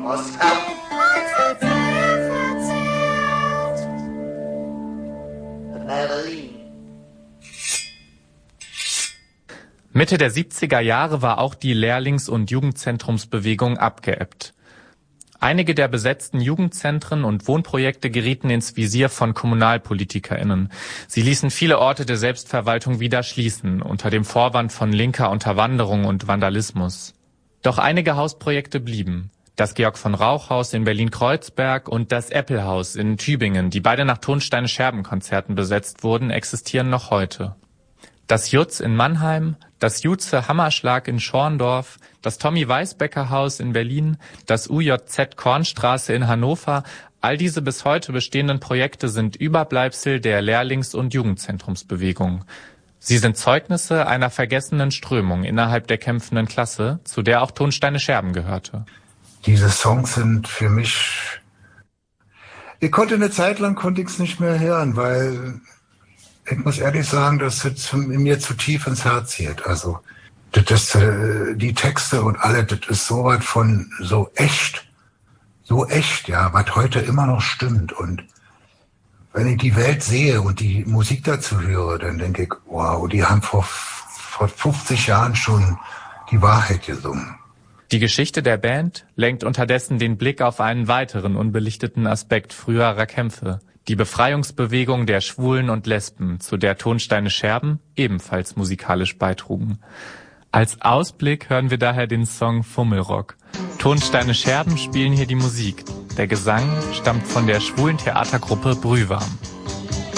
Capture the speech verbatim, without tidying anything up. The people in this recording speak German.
Mitte der siebziger Jahre war auch die Lehrlings- und Jugendzentrumsbewegung abgeebbt. Einige der besetzten Jugendzentren und Wohnprojekte gerieten ins Visier von KommunalpolitikerInnen. Sie ließen viele Orte der Selbstverwaltung wieder schließen, unter dem Vorwand von linker Unterwanderung und Vandalismus. Doch einige Hausprojekte blieben. Das Georg-von-Rauch-Haus in Berlin-Kreuzberg und das Apple-Haus in Tübingen, die beide nach Tonsteine-Scherben-Konzerten besetzt wurden, existieren noch heute. Das Jutz in Mannheim, das Jutze Hammerschlag in Schorndorf, das Tommy-Weisbecker-Haus in Berlin, das U J Z Kornstraße in Hannover, all diese bis heute bestehenden Projekte sind Überbleibsel der Lehrlings- und Jugendzentrumsbewegung. Sie sind Zeugnisse einer vergessenen Strömung innerhalb der kämpfenden Klasse, zu der auch Tonsteine Scherben gehörte. Diese Songs sind für mich... Ich konnte eine Zeit lang konnte ich es nicht mehr hören, weil... Ich muss ehrlich sagen, das sitzt in mir zu tief ins Herz geht. Also, das ist, äh, die Texte und alle, das ist so was von so echt, so echt, ja, was heute immer noch stimmt. Und wenn ich die Welt sehe und die Musik dazu höre, dann denke ich, wow, die haben vor, vor fünfzig Jahren schon die Wahrheit gesungen. Die Geschichte der Band lenkt unterdessen den Blick auf einen weiteren unbelichteten Aspekt früherer Kämpfe. Die Befreiungsbewegung der Schwulen und Lesben, zu der Tonsteine Scherben ebenfalls musikalisch beitrugen. Als Ausblick hören wir daher den Song Fummelrock. Tonsteine Scherben spielen hier die Musik. Der Gesang stammt von der schwulen Theatergruppe Brühwarm.